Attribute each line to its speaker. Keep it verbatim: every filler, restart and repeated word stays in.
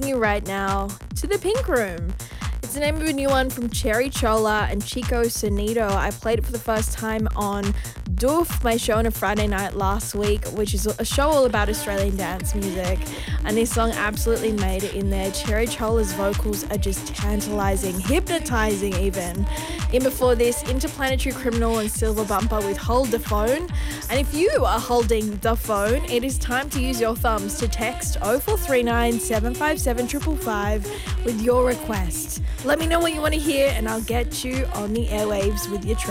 Speaker 1: taking you right now to the Pink Room. It's the name of a new one from Cherry Chola and Chico Sonido. I played it for the first time on Doof, my show on a Friday night last week, which is a show all about Australian dance music. And this song absolutely made it in there. Cherry Chola's vocals are just tantalizing, hypnotizing even. In before this, Interplanetary Criminal and Silver Bumper with Hold the Phone. And if you are holding the phone, it is time to use your thumbs to text oh four three nine, seven five seven, five five five with your request. Let me know what you want to hear and I'll get you on the airwaves with your track.